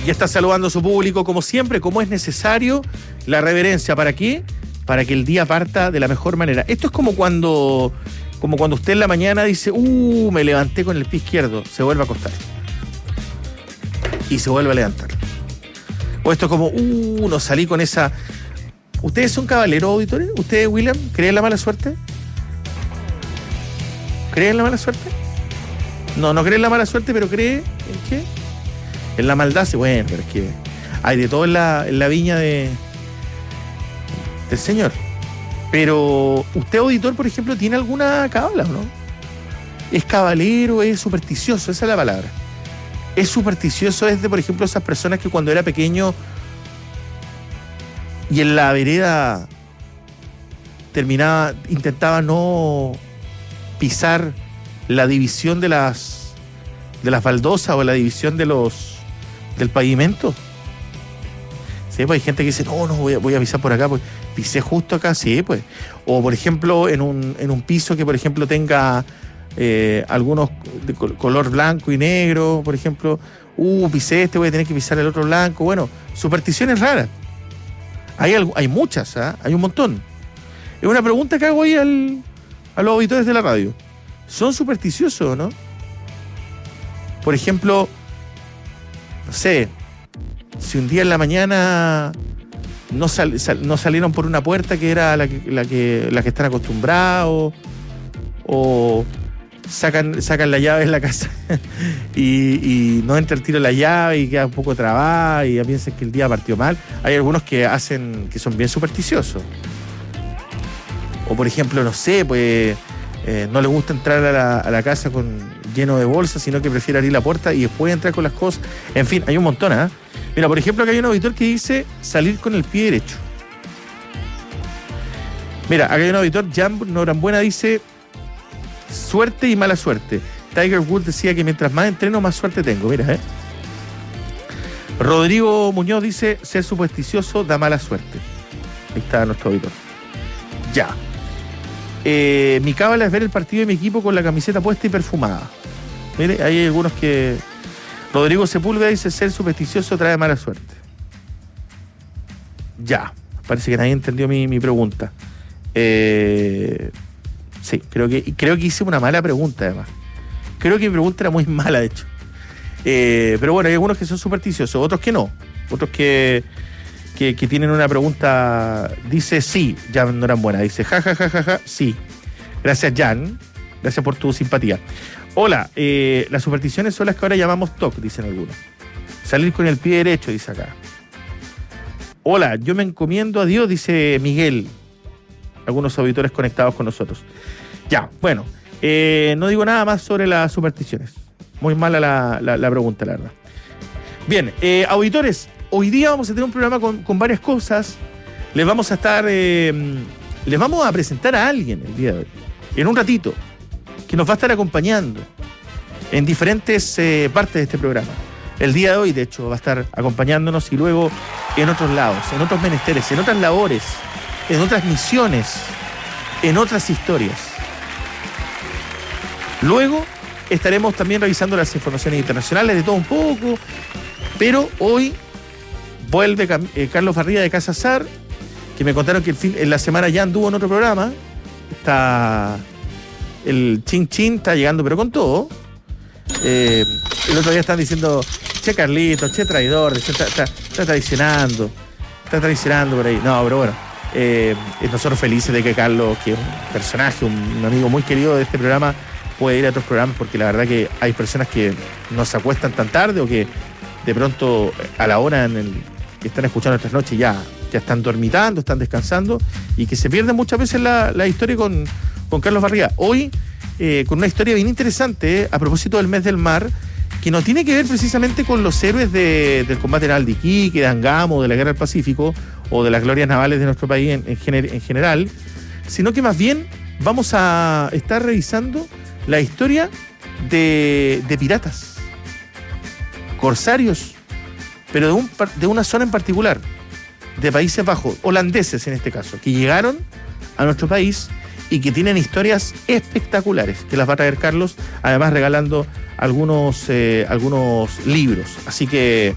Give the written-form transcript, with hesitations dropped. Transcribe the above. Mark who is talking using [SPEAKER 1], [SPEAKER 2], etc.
[SPEAKER 1] Ya está saludando a su público, como siempre, como es necesario, la reverencia. ¿Para qué? Para que el día parta de la mejor manera. Esto es como cuando usted en la mañana dice, me levanté con el pie izquierdo, se vuelve a acostar. Y se vuelve a levantar. O esto es como, no salí con esa... ¿Ustedes son caballeros, auditores? ¿Ustedes, William, creen en la mala suerte? ¿Creen en la mala suerte? No cree en la mala suerte, pero cree en qué? En la maldad. Bueno, pero es que hay de todo en la viña del Señor. Pero usted, auditor, por ejemplo, ¿tiene alguna cábala o no? ¿Es cabalero, es supersticioso? Esa es la palabra. Es supersticioso, es de, por ejemplo, esas personas que cuando era pequeño y en la vereda intentaba no pisar la división de las baldosas o la división del pavimento. Sí, pues hay gente que dice, no, voy a pisar por acá, pues pisé justo acá, sí, pues. O por ejemplo, en un piso que por ejemplo tenga algunos de color blanco y negro, por ejemplo, pisé voy a tener que pisar el otro blanco. Bueno, supersticiones raras. Hay muchas, hay un montón. Es una pregunta que hago ahí a los auditores de la radio. ¿Son supersticiosos o no? Por ejemplo, no sé, si un día en la mañana no salieron por una puerta que era la que están acostumbrados, o sacan la llave en la casa y no entra el tiro de la llave y queda un poco trabada y ya piensan que el día partió mal. Hay algunos que son bien supersticiosos. O por ejemplo, no sé, pues no le gusta entrar a la casa lleno de bolsas, sino que prefiere abrir la puerta y después entrar con las cosas. En fin, hay un montón, ¿eh? Mira, por ejemplo, acá hay un auditor que dice salir con el pie derecho. Mira, acá hay un auditor, Jan Norambuena, dice suerte y mala suerte. Tiger Woods decía que mientras más entreno, más suerte tengo. Mira, Rodrigo Muñoz dice ser supersticioso da mala suerte. Ahí está nuestro auditor. Ya. Mi cábala es ver el partido de mi equipo con la camiseta puesta y perfumada. Mire, hay algunos que... Rodrigo Sepúlveda dice ser supersticioso trae mala suerte. Ya. Parece que nadie entendió mi pregunta. Sí, creo que hice una mala pregunta, además. Creo que mi pregunta era muy mala, de hecho. Pero bueno, hay algunos que son supersticiosos, otros que no. Otros que tienen una pregunta. Dice sí, Jan Norambuena. Dice ja, sí. Gracias, Jan. Gracias por tu simpatía. Hola, las supersticiones son las que ahora llamamos TOC, dicen algunos. Salir con el pie derecho, dice acá. Hola, yo me encomiendo a Dios, dice Miguel. Algunos auditores conectados con nosotros. Ya, bueno. No digo nada más sobre las supersticiones. Muy mala la pregunta, la verdad. Bien, auditores, hoy día vamos a tener un programa con varias cosas. Les vamos a presentar a alguien el día de hoy, en un ratito, que nos va a estar acompañando en diferentes partes de este programa. El día de hoy, de hecho, va a estar acompañándonos y luego en otros lados, en otros menesteres, en otras labores, en otras misiones, en otras historias. Luego estaremos también revisando las informaciones internacionales de todo un poco, pero hoy vuelve Carlos Barría de Casa Sar, que me contaron que en la semana ya anduvo en otro programa. Está el Chin Chin, está llegando pero con todo. El otro día están diciendo, che Carlito, che traidor, está traicionando por ahí. No, pero bueno, nosotros felices de que Carlos, que es un personaje, un amigo muy querido de este programa, puede ir a otros programas, porque la verdad que hay personas que no se acuestan tan tarde o que de pronto a la hora que están escuchando nuestras noches ya están dormitando, están descansando, y que se pierden muchas veces la historia con Carlos Barriga. Hoy, con una historia bien interesante, a propósito del mes del mar, que no tiene que ver precisamente con los héroes del combate naval de Iquique, de Angamo, de la Guerra del Pacífico, o de las glorias navales de nuestro país en general, sino que más bien vamos a estar revisando la historia de piratas, corsarios, pero de una zona en particular, de Países Bajos, holandeses en este caso, que llegaron a nuestro país y que tienen historias espectaculares, que las va a traer Carlos, además regalando algunos libros. Así que